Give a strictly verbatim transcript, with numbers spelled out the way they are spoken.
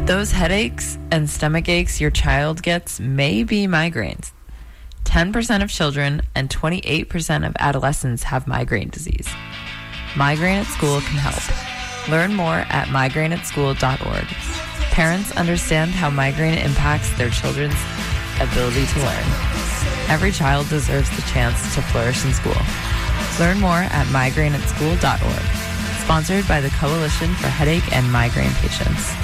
Those headaches and stomach aches your child gets may be migraines. ten percent of children and twenty-eight percent of adolescents have migraine disease. Migraine at School can help. Learn more at migraine at school dot org. Parents understand how migraine impacts their children's ability to learn. Every child deserves the chance to flourish in school. Learn more at migraine at school dot org. Sponsored by the Coalition for Headache and Migraine Patients.